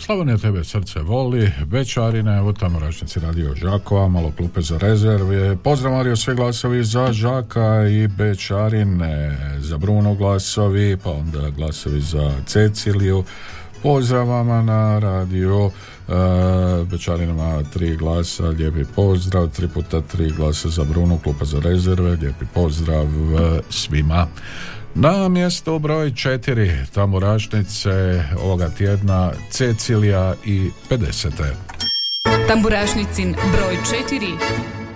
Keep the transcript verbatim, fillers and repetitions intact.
Slavonija tebe srce voli, Bečarine, evo tamo Rašnici radio Žakova, malo klupe za rezerve. Pozdrav Mario, sve glasovi za Žaka i Bečarine, za Bruno glasovi, pa onda glasovi za Ceciliju. Pozdrav vama na radio uh, Bečarinama tri glasa, lijepi pozdrav, tri puta tri glasa za Bruno, klupa za rezerve, lijepi pozdrav uh, svima. Na mjesto broj četiri tamburašnice ovoga tjedna Cecilija i pedesete. Tamburašnicin broj četiri.